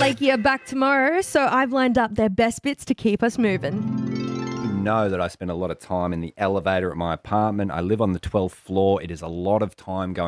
Lakey are back tomorrow, so I've lined up their best bits to keep us moving. You know that I spend a lot of time in the elevator at my apartment. I live on the 12th floor. It is a lot of time going